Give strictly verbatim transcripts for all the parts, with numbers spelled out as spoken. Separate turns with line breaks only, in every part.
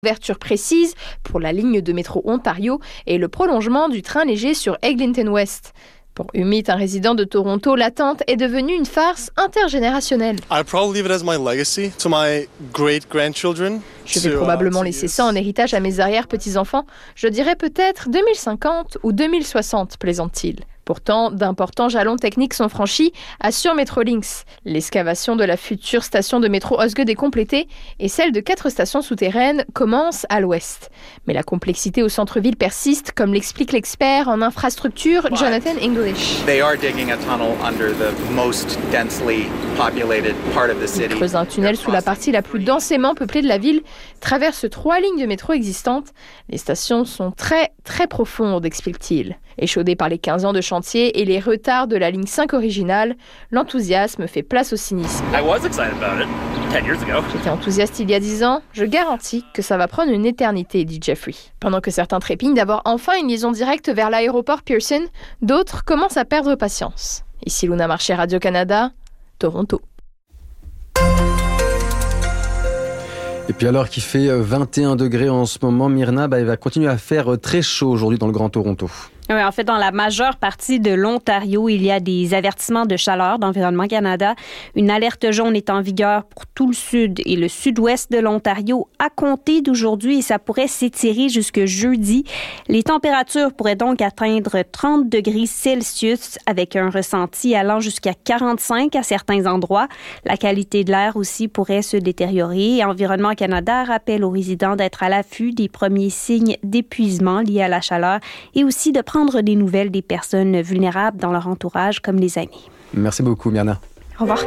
Ouverture précise pour la ligne de métro Ontario et le prolongement du train léger sur Eglinton West. Pour Umit, un résident de Toronto, l'attente est devenue une farce intergénérationnelle.
I'd probably leave it as my legacy to my great-grandchildren.
Je vais probablement laisser ça en héritage à mes arrière-petits-enfants. Je dirais peut-être deux mille cinquante ou deux mille soixante, plaisante-t-il. Pourtant, d'importants jalons techniques sont franchis, assure Metrolinx. L'excavation de la future station de métro Osgoode est complétée et celle de quatre stations souterraines commence à l'ouest. Mais la complexité au centre-ville persiste, comme l'explique l'expert en infrastructure Jonathan English.
They are digging a tunnel under the most densely populated part of the city.
Ils creusent un tunnel sous la partie la plus densément peuplée de la ville, traversent trois lignes de métro existantes. Les stations sont très, très profondes, explique-t-il. Échaudé par les quinze ans de chantier et les retards de la ligne cinq originale, l'enthousiasme fait place au cynisme.
I was excited about it ten years ago.
J'étais enthousiaste il y a dix ans, je garantis que ça va prendre une éternité, dit Jeffrey. Pendant que certains trépignent d'avoir enfin une liaison directe vers l'aéroport Pearson, d'autres commencent à perdre patience. Ici Luna Marché, Radio-Canada, Toronto.
Et puis alors qu'il fait vingt et un degrés en ce moment, Myrna, bah, il va continuer à faire très chaud aujourd'hui dans le Grand Toronto.
Oui, en fait, dans la majeure partie de l'Ontario, il y a des avertissements de chaleur d'Environnement Canada. Une alerte jaune est en vigueur pour tout le sud et le sud-ouest de l'Ontario à compter d'aujourd'hui et ça pourrait s'étirer jusque jeudi. Les températures pourraient donc atteindre trente degrés Celsius avec un ressenti allant jusqu'à quarante-cinq à certains endroits. La qualité de l'air aussi pourrait se détériorer. Environnement Canada rappelle aux résidents d'être à l'affût des premiers signes d'épuisement liés à la chaleur et aussi de prendre des nouvelles des personnes vulnérables dans leur entourage, comme les aînés.
Merci beaucoup, Myrna.
Au revoir.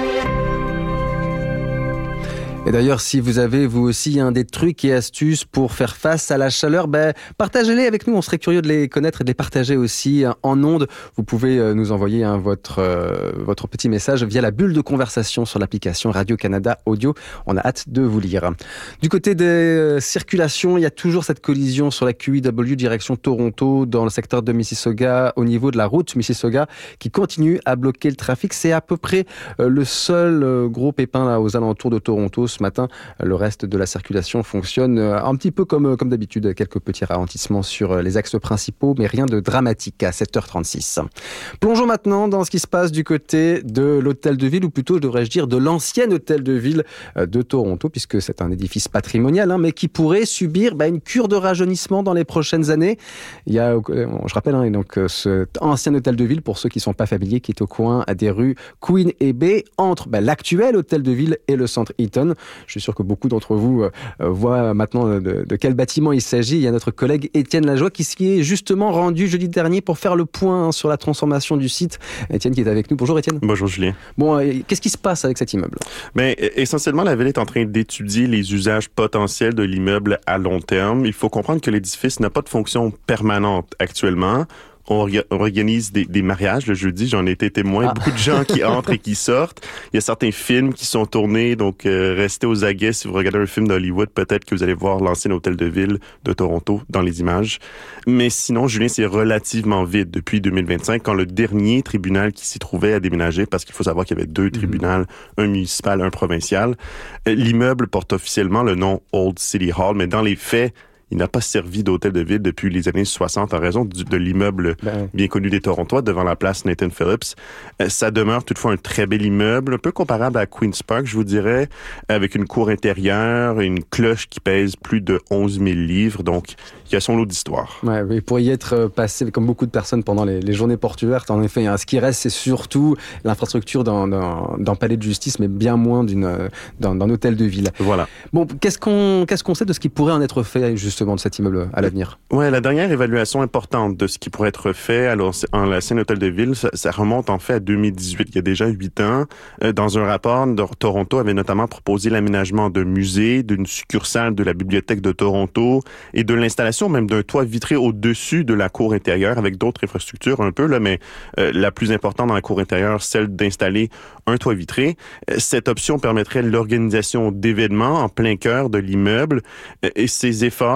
Et d'ailleurs, si vous avez, vous aussi, un des trucs et astuces pour faire face à la chaleur, ben, partagez-les avec nous. On serait curieux de les connaître et de les partager aussi en ondes. Vous pouvez nous envoyer hein, votre, euh, votre petit message via la bulle de conversation sur l'application Radio-Canada Audio. On a hâte de vous lire. Du côté des euh, circulations, il y a toujours cette collision sur la Q I W direction Toronto dans le secteur de Mississauga au niveau de la route Mississauga qui continue à bloquer le trafic. C'est à peu près euh, le seul euh, gros pépin là, aux alentours de Toronto. Ce matin, le reste de la circulation fonctionne un petit peu comme, comme d'habitude, quelques petits ralentissements sur les axes principaux, mais rien de dramatique à sept heures trente-six. Plongeons maintenant dans ce qui se passe du côté de l'hôtel de ville, ou plutôt, devrais-je dire, de l'ancien hôtel de ville de Toronto, puisque c'est un édifice patrimonial, hein, mais qui pourrait subir bah, une cure de rajeunissement dans les prochaines années. Il y a, je rappelle, hein, donc, cet ancien hôtel de ville, pour ceux qui ne sont pas familiers, qui est au coin des rues Queen et Bay, entre bah, l'actuel hôtel de ville et le centre Eaton. Je suis sûr que beaucoup d'entre vous euh, voient maintenant de, de quel bâtiment il s'agit. Il y a notre collègue Étienne Lajoie qui s'y est justement rendu jeudi dernier pour faire le point hein, sur la transformation du site. Étienne qui est avec nous. Bonjour Étienne.
Bonjour Julien.
Bon, euh, qu'est-ce qui se passe avec cet immeuble?
Ben, essentiellement, la ville est en train d'étudier les usages potentiels de l'immeuble à long terme. Il faut comprendre que l'édifice n'a pas de fonction permanente actuellement. On organise des, des mariages le jeudi, j'en ai été témoin. Ah. Beaucoup de gens qui entrent et qui sortent. Il y a certains films qui sont tournés, donc euh, restez aux aguets. Si vous regardez un film d'Hollywood, peut-être que vous allez voir l'ancien hôtel de ville de Toronto dans les images. Mais sinon, Julien, c'est relativement vide depuis deux mille vingt-cinq, quand le dernier tribunal qui s'y trouvait a déménagé, parce qu'il faut savoir qu'il y avait deux mm-hmm. tribunaux, un municipal, un provincial. L'immeuble porte officiellement le nom Old City Hall, mais dans les faits, il n'a pas servi d'hôtel de ville depuis les années soixante en raison du, de l'immeuble ben. bien connu des Torontois devant la place Nathan Phillips. Euh, ça demeure toutefois un très bel immeuble, un peu comparable à Queen's Park, je vous dirais, avec une cour intérieure et une cloche qui pèse plus de onze mille livres. Donc, il y a son lot d'histoire. Ouais,
mais pour y être passé, comme beaucoup de personnes, pendant les, les journées portuaires, en effet, hein, ce qui reste, c'est surtout l'infrastructure d'un, d'un, d'un palais de justice, mais bien moins d'une, d'un, d'un hôtel de ville.
Voilà.
Bon, qu'est-ce qu'on, qu'est-ce qu'on sait de ce qui pourrait en être fait, justement, de cet immeuble à l'avenir?
Ouais, la dernière évaluation importante de ce qui pourrait être fait à l'ancien hôtel de ville, ça, ça remonte en fait à deux mille dix-huit, il y a déjà huit ans. Euh, dans un rapport, Toronto avait notamment proposé l'aménagement d'un musée, d'une succursale de la bibliothèque de Toronto et de l'installation même d'un toit vitré au-dessus de la cour intérieure avec d'autres infrastructures un peu là, mais euh, la plus importante dans la cour intérieure, celle d'installer un toit vitré. Euh, cette option permettrait l'organisation d'événements en plein cœur de l'immeuble euh, et ces efforts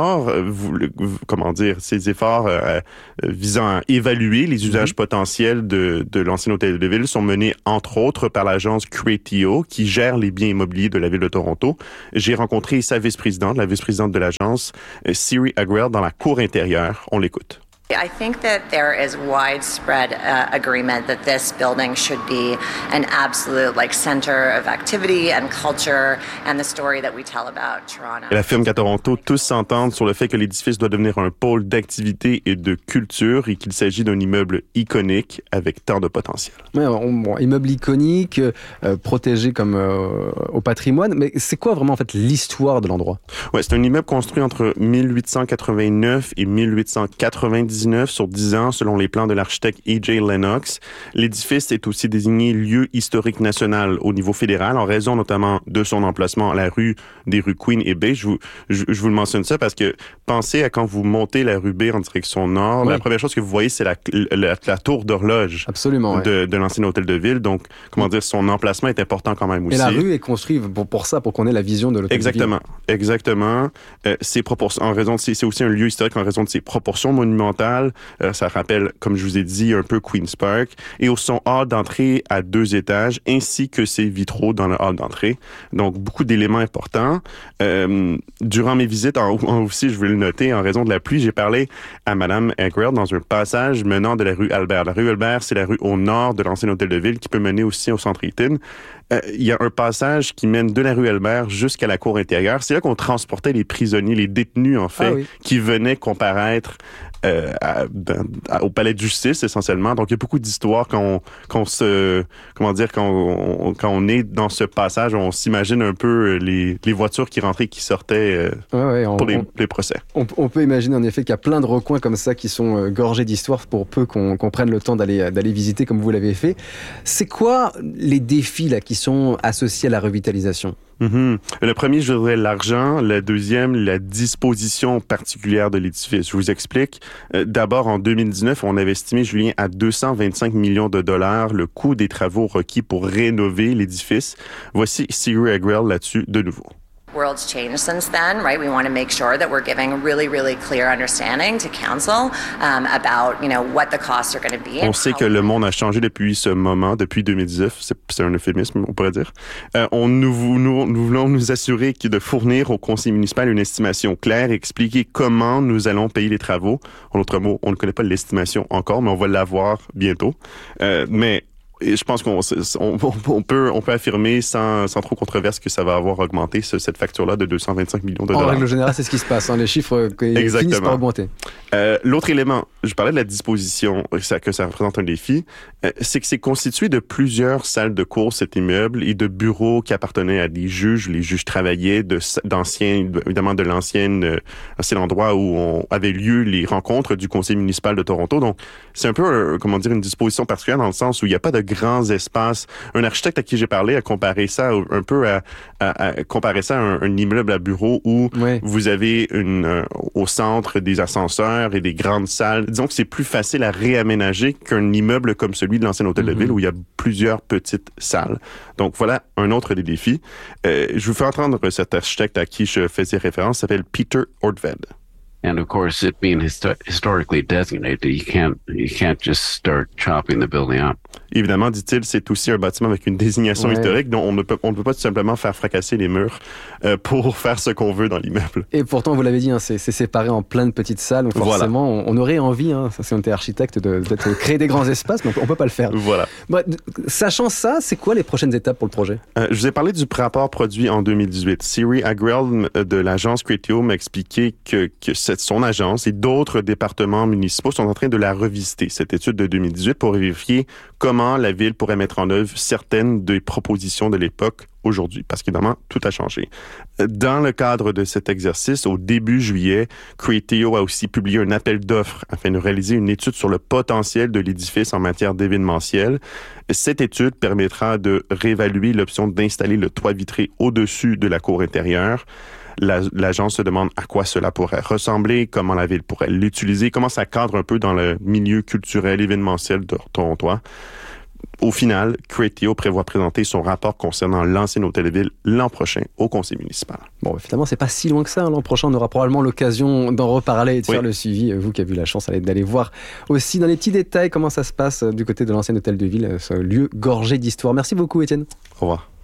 efforts, euh, vous, vous, comment dire, ces efforts euh, visant à évaluer les usages mm-hmm. potentiels de, de l'ancien hôtel de ville sont menés entre autres par l'agence Criteo qui gère les biens immobiliers de la ville de Toronto. J'ai rencontré sa vice-présidente, la vice-présidente de l'agence, Siri Agrell, dans la cour intérieure. On l'écoute.
I think that there is widespread uh, agreement that this building should be an absolute like center of activity and culture and the story that we tell about Toronto.
Elle affirme qu'à Toronto, tous s'entendent sur le fait que l'édifice doit devenir un pôle d'activité et de culture et qu'il s'agit d'un immeuble iconique avec tant de potentiel.
Ouais, bon, immeuble iconique, euh, protégé comme euh, au patrimoine, mais c'est quoi vraiment en fait l'histoire de l'endroit?
Ouais, c'est un immeuble construit entre dix-huit cent quatre-vingt-neuf et dix-huit cent quatre-vingt-dix sur dix ans, selon les plans de l'architecte E J Lennox. L'édifice est aussi désigné lieu historique national au niveau fédéral, en raison notamment de son emplacement à la rue des rues Queen et Bay. Je vous, je, je vous le mentionne ça parce que pensez à quand vous montez la rue Bay en direction nord, oui. La première chose que vous voyez, c'est la, la, la tour d'horloge
Absolument,
de,
ouais.
de l'ancien hôtel de ville. Donc, comment oui. dire, son emplacement est important quand même aussi.
Et la rue est construite pour, pour ça, pour qu'on ait la vision de l'hôtel
Exactement,
de ville.
exactement. Euh, c'est, propor- en raison de ses, c'est aussi un lieu historique en raison de ses proportions monumentales. Euh, ça rappelle, comme je vous ai dit, un peu Queen's Park. Et au son hall d'entrée à deux étages, ainsi que ses vitraux dans le hall d'entrée. Donc, beaucoup d'éléments importants. Euh, durant mes visites, en, en aussi, je voulais le noter, en raison de la pluie, j'ai parlé à Madame Agrell dans un passage menant de la rue Albert. La rue Albert, c'est la rue au nord de l'ancien hôtel de ville qui peut mener aussi au centre Eaton. Euh, il y a un passage qui mène de la rue Albert jusqu'à la cour intérieure. C'est là qu'on transportait les prisonniers, les détenus, en fait, ah oui. qui venaient comparaître euh, à, à, au palais de justice, essentiellement. Donc, il y a beaucoup d'histoires quand on, quand on se... Comment dire? Quand on, quand on est dans ce passage, on s'imagine un peu les, les voitures qui rentraient et qui sortaient euh, ouais, ouais, on, pour les, on, les procès.
On, on peut imaginer, en effet, qu'il y a plein de recoins comme ça qui sont euh, gorgés d'histoires pour peu qu'on, qu'on prenne le temps d'aller, d'aller visiter comme vous l'avez fait. C'est quoi les défis là, qui sont associés à la revitalisation?
Mm-hmm. Le premier, je dirais l'argent. Le deuxième, la disposition particulière de l'édifice. Je vous explique. Euh, d'abord, en deux mille dix-neuf, on avait estimé, Julien, à deux cent vingt-cinq millions de dollars le coût des travaux requis pour rénover l'édifice. Voici Siri Agrell là-dessus de nouveau.
World's changed since then, right? We want to make sure that we're giving really, really clear understanding to council um, about, you know, what the costs are going to be.
On sait que le monde a changé depuis ce moment, depuis deux mille dix-neuf. C'est, c'est un euphémisme, on pourrait dire. Euh, on, nous, nous, nous voulons nous assurer de fournir au conseil municipal une estimation claire et expliquer comment nous allons payer les travaux. En d'autres mots, on ne connaît pas l'estimation encore, mais on va l'avoir bientôt. Euh, mais Et je pense qu'on on, on peut, on peut affirmer sans, sans trop controverse que ça va avoir augmenté ce, cette facture-là de deux cent vingt-cinq millions de dollars.
En règle générale, c'est ce qui se passe. Hein, les chiffres finissent par augmenter.
Euh, l'autre élément, je parlais de la disposition, ça, que ça représente un défi, euh, c'est que c'est constitué de plusieurs salles de cours, cet immeuble, et de bureaux qui appartenaient à des juges. Les juges travaillaient de, d'anciens, évidemment de l'ancienne, euh, c'est l'endroit où on avait lieu les rencontres du conseil municipal de Toronto. Donc, c'est un peu, euh, comment dire, une disposition particulière dans le sens où il n'y a pas de grands espaces. Un architecte à qui j'ai parlé a comparé ça un peu à, à, à comparer ça à un, un immeuble à bureau où oui. vous avez une, euh, au centre des ascenseurs et des grandes salles. Disons que c'est plus facile à réaménager qu'un immeuble comme celui de l'ancien hôtel mm-hmm. de ville où il y a plusieurs petites salles. Donc voilà un autre des défis. Euh, je vous fais entendre cet architecte à qui je faisais référence, s'appelle Peter Ordved.
And of course, it being histo- historically designated, you can't you can't just start chopping the building up.
Évidemment, dit-il, c'est aussi un bâtiment avec une désignation ouais. historique, dont on ne peut on ne peut pas tout simplement faire fracasser les murs euh, pour faire ce qu'on veut dans l'immeuble.
Et pourtant, vous l'avez dit, hein, c'est, c'est séparé en plein de petites salles. Donc forcément, voilà. on, on aurait envie, hein, si on était architecte, de, de créer des grands espaces, mais on, on peut pas le faire.
Voilà.
Bon, sachant ça, c'est quoi les prochaines étapes pour le projet?
Euh, je vous ai parlé du rapport produit en deux mille dix-huit. Siri Agrell de l'agence Criteo m'a expliqué que que cette, son agence et d'autres départements municipaux sont en train de la revisiter, cette étude de deux mille dix-huit, pour vérifier comment la ville pourrait mettre en œuvre certaines des propositions de l'époque aujourd'hui, parce qu'évidemment, tout a changé. Dans le cadre de cet exercice, au début juillet, Criteo a aussi publié un appel d'offres afin de réaliser une étude sur le potentiel de l'édifice en matière d'événementiel. Cette étude permettra de réévaluer l'option d'installer le toit vitré au-dessus de la cour intérieure. La, l'agence se demande à quoi cela pourrait ressembler, comment la ville pourrait l'utiliser, comment ça cadre un peu dans le milieu culturel, événementiel de Toronto. au final, Criteo prévoit présenter son rapport concernant l'ancien hôtel de ville l'an prochain au conseil municipal.
Bon, finalement, c'est pas si loin que ça. L'an prochain, on aura probablement l'occasion d'en reparler et de oui. faire le suivi. Vous qui avez eu la chance d'aller voir aussi dans les petits détails comment ça se passe du côté de l'ancien hôtel de ville, ce lieu gorgé d'histoire. Merci beaucoup, Étienne.
Au revoir.